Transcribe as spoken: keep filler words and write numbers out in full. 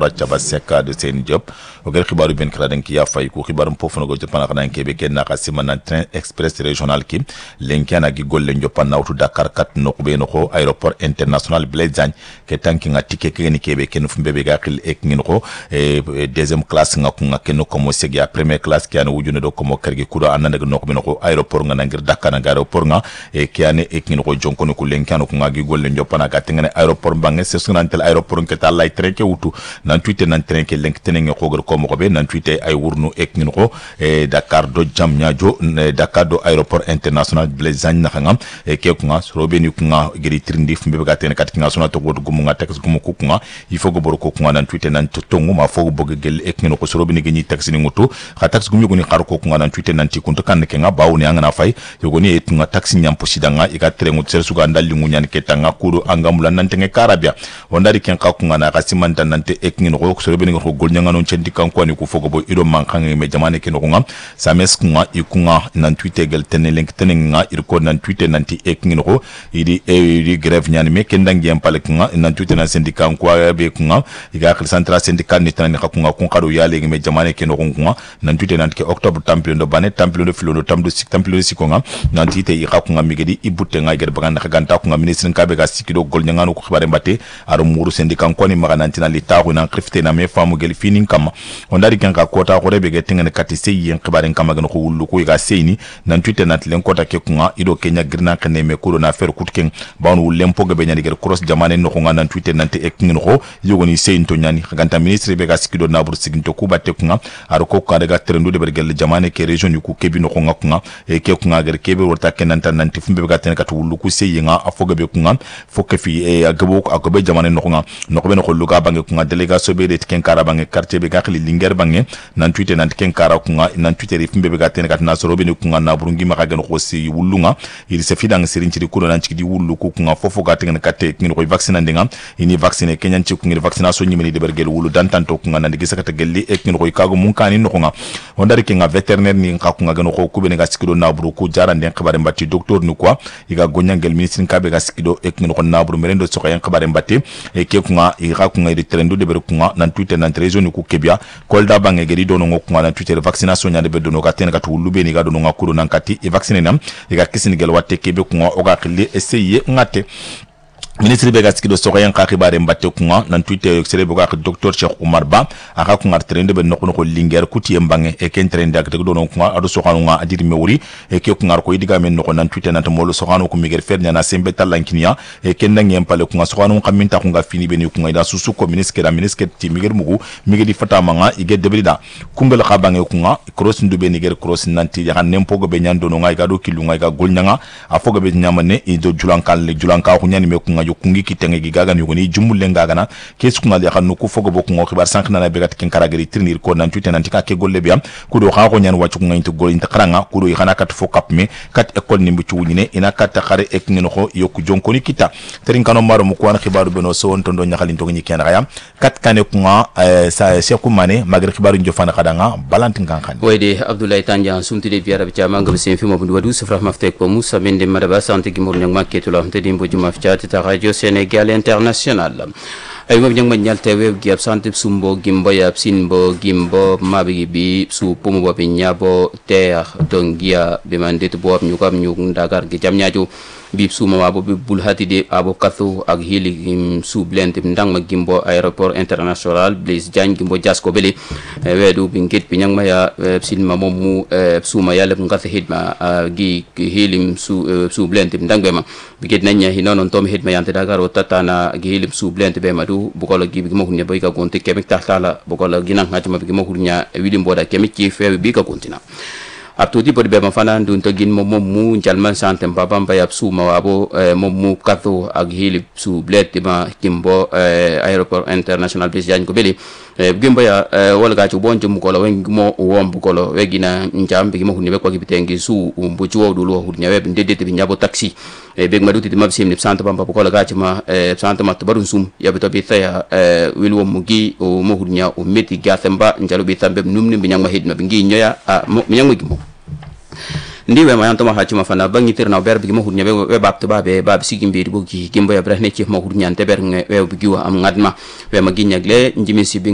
Koura Chaba Seka de Seni Diop o gel xibaru ben kala den ki ya fay ko xibarum pofu no go jopana xana kebe ken na xasima na train express régional ki lenkiana gi golle njopana wutu Dakar kat no ko be no ko aéroport international Blaise Diagne ke tanki nga ticket ke ni kebe ken fu mbebe ga xil ek ngin ko e deuxième classe nga ko nga ken ko mo segi ya première classe ki ana wujune do ko mo kergi kudo ananda no ko be no ko aéroport nga ngir Dakar nga aéroport nga e ki ane ek ngin ko jonko no ko lenkiana ko nga gi golle njopana ga tengane aéroport bangi c'est sunantel aéroport ke ta lay train ke wutu nan tuite nan train ke lenk tenenge ko gor ko mo ko be nan tuite ay wurnu ek ngin ko e Dakar do Diamniadio Dakar do aéroport international Blaise Diagne na ngam e ke ko nga robeni ko nga giri trindi fu mbebe ga ten kat nga sona to godu gumu nga tax gumu ko nga il faut go bor ko nga nan tuite nan to tongu ma fo bog gel ek ngin ko robeni gni tax ni ngutu kha tax gumu gni xar ko nga nan tuite nan ti kunto kan ke nga bawni nga na fay yogoni et nga taxi nyam posida nga e ga tere ngut ser suga ndalli ngunyan ke tanga kudo angamula nan tenge karabia ondari ken ka ko nga na gasimanta nan te ek ngin ko robeni ko gol nyanga non cendi kan ko ni ko fogo bo ido man kan me jamane ke no nga sames ko nga ikunga nan tuite gel tene link tene nga irko nan tuite nan ti ek ngin ko idi e grève nyani me kendangi empale ko nga nan tuite nan syndicat ko be ko nga iga khil central syndicat ni tan ni ko nga ko kado yale me jamane ke no ko nga nan tuite nan ke octobre tampion do bane tampion do filo tamdo sik tampion si ko nga nan tuite i ka ko nga migedi ibute nga ger bagan ka ganta ko nga ministre ka be ga sikido gol nyanga no ko xibare mbate aro muru syndicat ko ni maga nan tina li taxu nan crifte na me famu gel finin kam on dari ken ka kota ko rebe ge tengene kati sey yen xibare kam ga no ko wullu ko ga seyni nan tuite nan len kota ke ko nga ido kenya girna kene me ko do na fer kutken bawon wullem poga be nyani ger cross jamane no ko nga nan tuite nan te ek ngin ko yogoni seyin to nyani ganta ministre be ga sikido na bur siginto ku batte ko nga aro ko ka daga trendu de bergel jamane ke region yu ku kebi no ko nga ko nga e ke ko nga ger kebe worta kenan tan nan tifumbe be ga ten kat wullu ku sey nga afoga be ko nga fokke fi e agabo ko agobe jamane no ko nga no ko be no ko luga bange ko nga délégation be de ken kara bange quartier be ga khli linger bange nan tuite nan ken kara ko nga nan tuite ri fumbe be ga ten kat na so robe ni ko nga na burungi ma ga no ko si wullu nga il se fidang sirin ci di ko nan ci di wullu ko nga fofo ga ten kat ngin ko vacciner ndinga ini vacciner kenyan ci ko ngir vaccination nyimeni de bergel wullu dan tanto ko nga nan di gisaka gelli e ngin ko kago mun kani no ko nga on dari ken nga vétérinaire ni ka ko nga no ko kubene ga sikido na buru ko jarande xibare mbatti docteur ni quoi iga gonyangel ministre ka be ga sikido e ngin ko na buru merendo so ko yan xibare mbatti e ke ko nga i ga ko nga di trendu de ber ko nga nan tuite nan région ni ko kebia kolda bange geri do no ko nga nan tuite vaccination nyande be do no ka ten ka wullu be ni ga do no nga kuro nan kati e vacciner nam e ga kisini gel watte kebe ko nga o ga khili essayer ngate ministre be gaski do soxen ka xibare mbatte ko nga nan tuite sere bo ga docteur Cheikh Oumar Ba aka ko ngar trende be nokko ko linger kuti embange e ken trende ak do no ko nga ado soxanu nga adir mewri e ke ko ngar ko idiga men nokko nan tuite nan to molo soxanu ko miger fer nyana sembe talankinia e ken nangem pale ko nga soxanu ko minta ko nga fini be ni ko nga da susu ko ministre da ministre ti miger mugu migedi fata manga ige debrida kumbel ka bange ko nga cross ndu be niger cross nanti ya nempo go be nyando no nga ga do kilu nga ga golnyanga afoga be nyamane e do julankal le julanka ko nyani me ko nga kungi kitenge gigaga ni goni jumulle ngagana kesu kunal ya kanu ku fogo bokku ngo xibar sank na begat ken karagari trinir ko nan tuite nan tika ke golle biam ku do xa ko nyan waccu ngay to gol inta karanga ku do xana kat fo kap me kat école ni mbuci wuñine ina kat xare ek ngino ko yokku jonko ni kita terin kanu maro mu ko wan xibaru beno so won tondo ñaxalin to ngi ken rayam kat kane ku nga sa Cheikh Mané magri xibaru njofana xadanga balantin kan xani wayde Abdoulaye Tandian sumti de biara bi chama ngam sen fi mo bu wadu safra maftek ko musa mende madaba santé gi mur ñang maketu la te dimbo juma fi ta radio Sénégal international ay mo ñang ma ñal tewe gi absente sumbo gimbo ya sinbo gimbo mabi bi su pomo bo bi nyabo ter dongia be mandet bo ñu kam ñu ndagar gi jam ñaaju bi suma wabo bi bul hatide abo kathu ak hili su blend ndang ma gimbo aéroport international Blaise Diagne gimbo jasko bele wedu bi ngit bi ñang ma ya sinma mom mu suma yalla ngat hidma gi hilim su su blend ndang be ma bi git nanya hinonon tom hidma yante dagaro tatana gi hilim su blend be ma du bu ko la gi bi mo hunya bay ka gonti kemik taxtala bu ko la ginan hatima bi mo hunya widim boda kemik ci feewi bi ka kontina abtudi bod be ma fana ndun to gin mom mu jalman santem babam bayab su ma wabo mom mu katho ak hili su bled ma kimbo aéroport international Blaise Diagne ko beli gimbo ya wala ga ci bonjo mu ko la wen mo wom bu ko lo wegina njam bi mo hunni be ko gi bitengi su bu ci wodu lo hunnya web ndedete bi nyabo taxi e be maduti de mabsim ni sante bamba bu ko la ga ci ma sante mat barun sum yabe to bi taya wil wo mu gi o mo hunnya o meti gathemba njalo bi tambe numni bi nyangma hidma bi ngi nyoya mi nyangma gi mo ndiwe ma yanto ma hachima fana bangi tirna berbe mo hurnya be babto babe bab sigim be go gi gimbo ya brahne ci mo hurnya te ber nge we bi giwa am ngadma we ma gi nyagle njimi si